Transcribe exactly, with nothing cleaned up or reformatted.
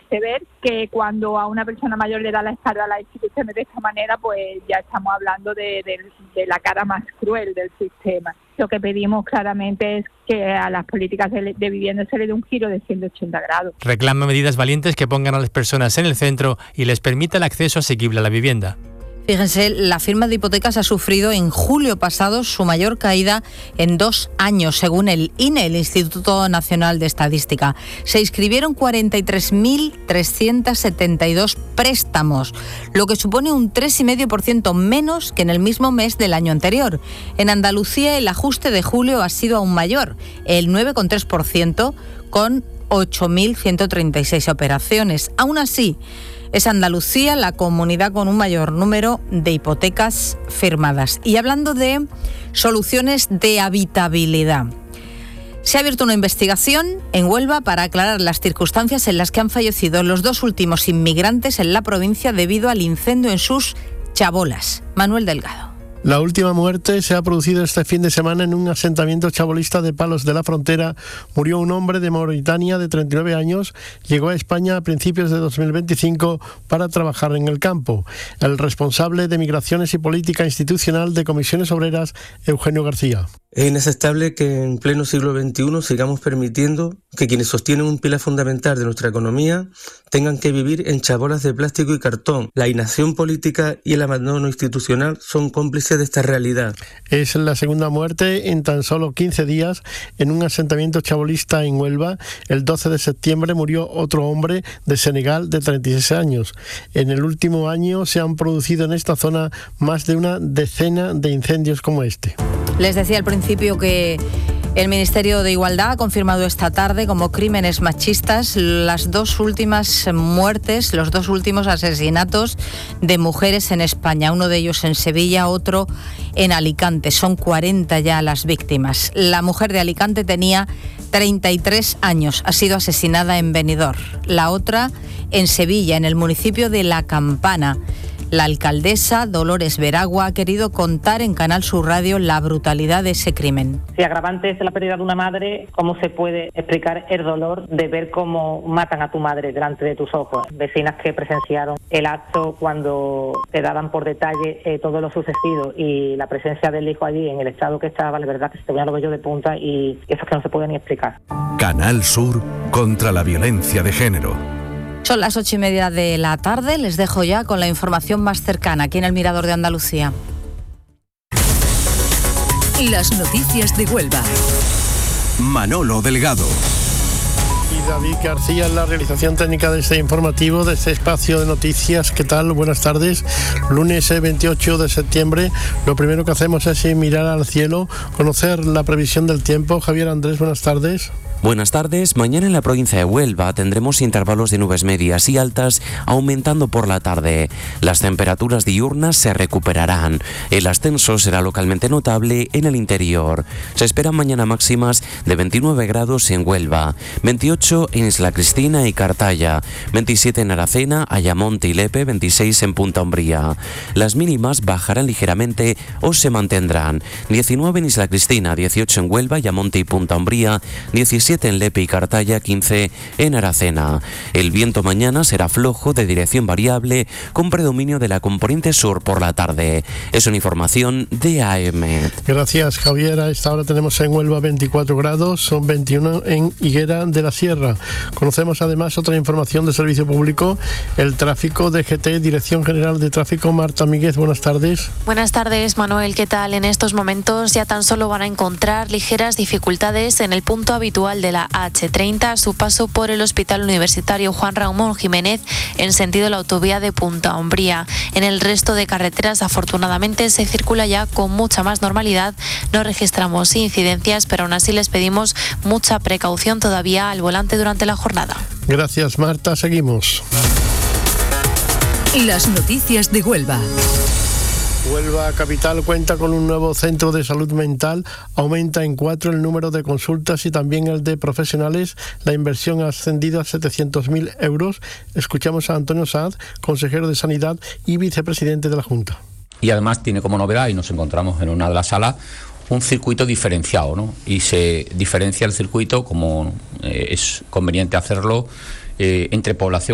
hace ver que cuando a una persona mayor le da la espalda a las instituciones de esta manera, pues ya estamos hablando de, de, de la cara más cruel del sistema. Lo que pedimos claramente es que a las políticas de, de vivienda se le dé un giro de ciento ochenta grados. Reclama medidas valientes que pongan a las personas en el centro y les permita el acceso asequible a la vivienda. Fíjense, la firma de hipotecas ha sufrido en julio pasado su mayor caída en dos años, según el I N E, el Instituto Nacional de Estadística. Se inscribieron cuarenta y tres mil trescientos setenta y dos préstamos, lo que supone un tres coma cinco por ciento menos que en el mismo mes del año anterior. En Andalucía, el ajuste de julio ha sido aún mayor, el nueve coma tres por ciento, con ocho mil ciento treinta y seis operaciones. Aún así, es Andalucía la comunidad con un mayor número de hipotecas firmadas. Y hablando de soluciones de habitabilidad, se ha abierto una investigación en Huelva para aclarar las circunstancias en las que han fallecido los dos últimos inmigrantes en la provincia debido al incendio en sus chabolas. Manuel Delgado. La última muerte se ha producido este fin de semana en un asentamiento chabolista de Palos de la Frontera. Murió un hombre de Mauritania de treinta y nueve años. Llegó a España a principios de dos mil veinticinco para trabajar en el campo. El responsable de Migraciones y Política Institucional de Comisiones Obreras, Eugenio García. Es inaceptable que en pleno siglo veintiuno sigamos permitiendo que quienes sostienen un pilar fundamental de nuestra economía tengan que vivir en chabolas de plástico y cartón. La inacción política y el abandono institucional son cómplices de esta realidad. Es la segunda muerte en tan solo quince días en un asentamiento chabolista en Huelva. El doce de septiembre murió otro hombre de Senegal de treinta y seis años. En el último año se han producido en esta zona más de una decena de incendios como este. Les decía al principio que el Ministerio de Igualdad ha confirmado esta tarde como crímenes machistas las dos últimas muertes, los dos últimos asesinatos de mujeres en España. Uno de ellos en Sevilla, otro en Alicante. Son cuarenta ya las víctimas. La mujer de Alicante tenía treinta y tres años. Ha sido asesinada en Benidorm. La otra en Sevilla, en el municipio de La Campana. La alcaldesa Dolores Veragua ha querido contar en Canal Sur Radio la brutalidad de ese crimen. Si agravante es la pérdida de una madre, ¿cómo se puede explicar el dolor de ver cómo matan a tu madre delante de tus ojos? Vecinas que presenciaron el acto cuando te daban por detalle eh, todo lo sucedido y la presencia del hijo allí en el estado que estaba, la verdad que se te ponían los vellos de punta y eso es que no se puede ni explicar. Canal Sur contra la violencia de género. Son las ocho y media de la tarde, les dejo ya con la información más cercana aquí en el Mirador de Andalucía. Las noticias de Huelva. Manolo Delgado. Y David García en la realización técnica de este informativo, de este espacio de noticias. ¿Qué tal? Buenas tardes. Lunes veintiocho de septiembre. Lo primero que hacemos es mirar al cielo, conocer la previsión del tiempo. Javier Andrés, buenas tardes. Buenas tardes. Mañana en la provincia de Huelva tendremos intervalos de nubes medias y altas aumentando por la tarde. Las temperaturas diurnas se recuperarán. El ascenso será localmente notable en el interior. Se esperan mañana máximas de veintinueve grados en Huelva, veintiocho en Isla Cristina y Cartaya, veintisiete en Aracena, Ayamonte y Lepe, veintiséis en Punta Umbría. Las mínimas bajarán ligeramente o se mantendrán. diecinueve en Isla Cristina, dieciocho en Huelva, Ayamonte y Punta Umbría, diecisiete en Lepe y Cartaya, quince en Aracena. El viento mañana será flojo de dirección variable con predominio de la componente sur por la tarde. Es una información de A M. Gracias, Javier. A esta hora tenemos en Huelva veinticuatro grados, son veintiuno en Higuera de la Sierra. Conocemos además otra información de servicio público, el tráfico de G T, Dirección General de Tráfico. Marta Míguez, buenas tardes. Buenas tardes, Manuel. ¿Qué tal? En estos momentos ya tan solo van a encontrar ligeras dificultades en el punto habitual de la hache treinta a su paso por el Hospital Universitario Juan Ramón Jiménez en sentido la autovía de Punta Umbría. En el resto de carreteras, afortunadamente, se circula ya con mucha más normalidad. No registramos incidencias, pero aún así les pedimos mucha precaución todavía al volante durante la jornada. Gracias, Marta. Seguimos. Las noticias de Huelva. Huelva Capital cuenta con un nuevo centro de salud mental. Aumenta en cuatro el número de consultas y también el de profesionales. La inversión ha ascendido a setecientos mil euros. Escuchamos a Antonio Saad, consejero de Sanidad y vicepresidente de la Junta. Y además tiene como novedad, y nos encontramos en una de las salas, un circuito diferenciado, ¿no? Y se diferencia el circuito, como eh, es conveniente hacerlo, eh, entre población